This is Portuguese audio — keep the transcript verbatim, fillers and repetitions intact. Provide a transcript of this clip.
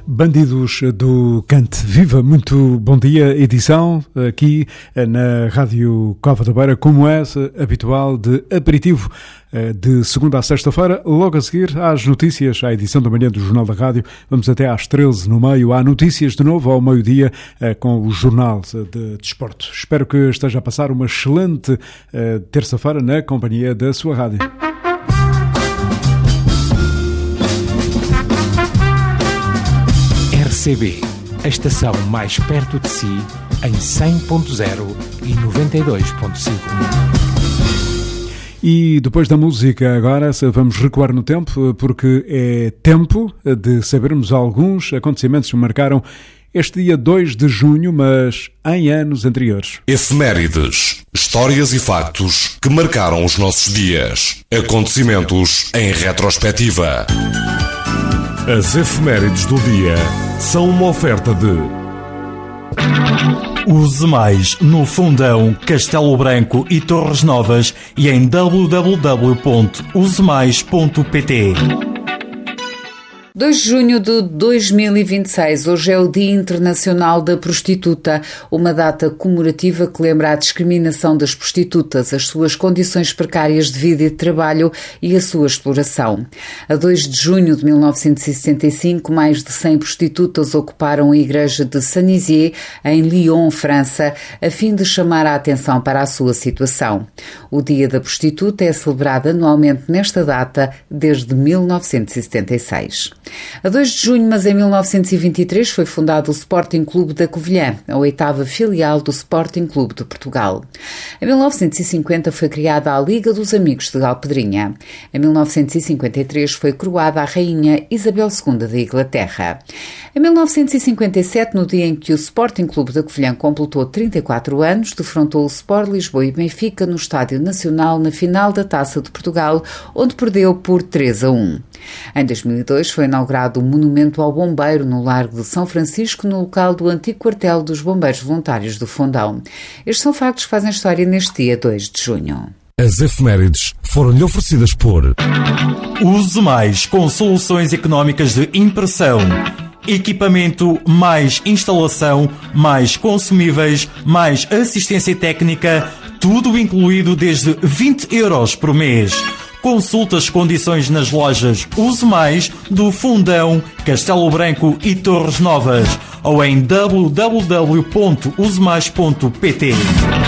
Bandidos do Cante. Viva, muito bom dia, edição aqui na Rádio Cova da Beira, como é habitual, de aperitivo de segunda a sexta-feira, logo a seguir às notícias, à edição da manhã do Jornal da Rádio. Vamos até às treze no meio, há notícias de novo ao meio-dia com o Jornal de Desporto. Espero que esteja a passar uma excelente terça-feira na companhia da sua rádio. R C B, a estação mais perto de si, em cem ponto zero e noventa e dois ponto cinco. E depois da música agora vamos recuar no tempo, porque é tempo de sabermos alguns acontecimentos que marcaram este dia dois de junho, mas em anos anteriores. Efemérides, histórias e factos que marcaram os nossos dias. Acontecimentos em retrospectiva. As efemérides do dia são uma oferta de... Use mais no Fundão, Castelo Branco e Torres Novas e em w w w ponto use mais ponto p t. dois de junho de dois mil e vinte e seis, hoje é o Dia Internacional da Prostituta, uma data comemorativa que lembra a discriminação das prostitutas, as suas condições precárias de vida e de trabalho e a sua exploração. A dois de junho de mil novecentos e sessenta e cinco, mais de cem prostitutas ocuparam a igreja de Saint-Nizier, em Lyon, França, a fim de chamar a atenção para a sua situação. O Dia da Prostituta é celebrado anualmente nesta data desde mil novecentos e setenta e seis. A dois de junho, mas em mil novecentos e vinte e três, foi fundado o Sporting Clube da Covilhã, a oitava filial do Sporting Clube de Portugal. Em mil novecentos e cinquenta foi criada a Liga dos Amigos de Galpedrinha. Em mil novecentos e cinquenta e três foi coroada a Rainha Isabel segunda da Inglaterra. Em mil novecentos e cinquenta e sete, no dia em que o Sporting Clube da Covilhã completou trinta e quatro anos, defrontou o Sport Lisboa e Benfica no Estádio Nacional na final da Taça de Portugal, onde perdeu por três a um. Em dois mil e dois foi inaugurado o Monumento ao Bombeiro no Largo de São Francisco, no local do antigo quartel dos Bombeiros Voluntários do Fundão. Estes são factos que fazem história neste dia dois de junho. As efemérides foram-lhe oferecidas por... Use mais com soluções económicas de impressão. Equipamento, mais instalação, mais consumíveis, mais assistência técnica, tudo incluído desde vinte euros por mês. Consulte as condições nas lojas Use Mais do Fundão, Castelo Branco e Torres Novas ou em w w w ponto use mais ponto p t.